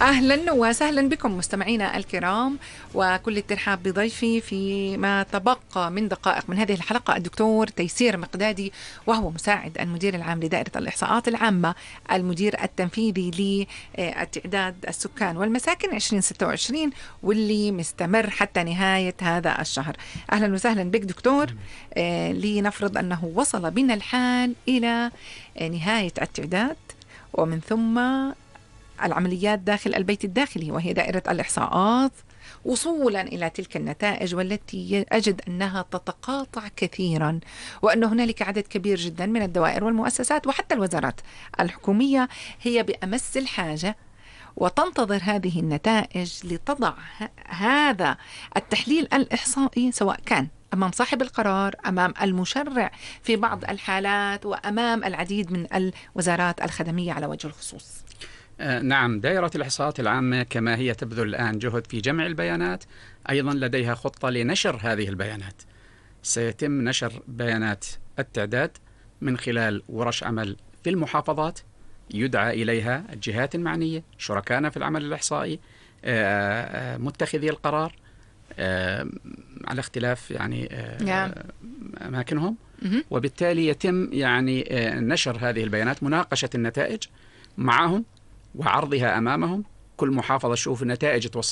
أهلا وسهلا بكم مستمعينا الكرام، وكل الترحاب بضيفي فيما تبقى من دقائق من هذه الحلقة الدكتور تيسير مقدادي، وهو مساعد المدير العام لدائرة الإحصاءات العامة، المدير التنفيذي لتعداد السكان والمساكن 2026، واللي مستمر حتى نهاية هذا الشهر. أهلا وسهلا بك دكتور. لنفرض أنه وصل بنا الحال إلى نهاية التعداد ومن ثم العمليات داخل البيت الداخلي وهي دائرة الإحصاءات، وصولا إلى تلك النتائج والتي أجد أنها تتقاطع كثيرا، وأن هنالك عدد كبير جدا من الدوائر والمؤسسات وحتى الوزارات الحكومية هي بأمس الحاجة وتنتظر هذه النتائج لتضع هذا التحليل الإحصائي، سواء كان أمام صاحب القرار، أمام المشرع في بعض الحالات، وأمام العديد من الوزارات الخدمية على وجه الخصوص. نعم، دائرة الإحصاءات العامة كما هي تبذل الآن جهد في جمع البيانات، أيضا لديها خطة لنشر هذه البيانات. سيتم نشر بيانات التعداد من خلال ورش عمل في المحافظات يدعى إليها الجهات المعنية، شركائنا في العمل الإحصائي، متخذي القرار على اختلاف أماكنهم، وبالتالي يتم نشر هذه البيانات، مناقشة النتائج معهم وعرضها أمامهم. كل محافظة تشوف النتائج توصل